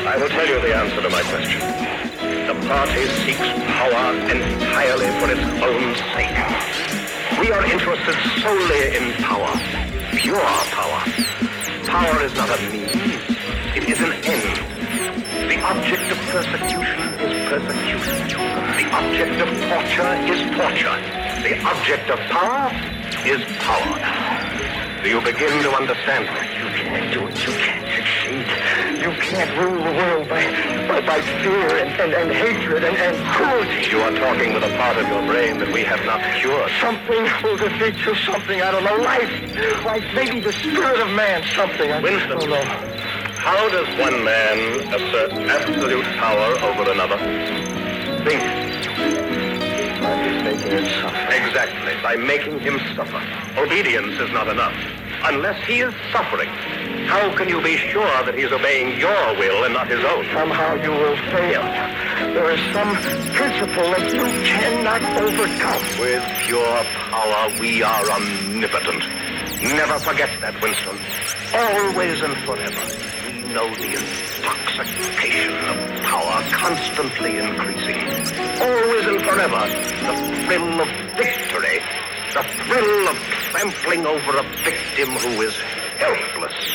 I will tell you the answer to my question. The party seeks power entirely for its own sake. We are interested solely in power, pure power. Power is not a means, it is an end. The object of persecution is persecution. The object of torture is torture. The object of power is power. Do you begin to understand me? You can't do it. You can't succeed. You can't rule the world by fear and hatred and cruelty. You are talking with a part of your brain that we have not cured. Something will defeat you. Something, I don't know. Life, maybe the spirit of man. Something, I Winston, don't know. How does one man assert absolute power over another? Think. By making him suffer. Exactly, by making him suffer. Obedience is not enough. Unless he is suffering, how can you be sure that he is obeying your will and not his own? Somehow you will fail. There is some principle that you cannot overcome. With pure power, we are omnipotent. Never forget that, Winston. Always and forever, we know the intoxication of power constantly increasing. Always and forever, the thrill of victory, the thrill of trampling over a victim who is helpless.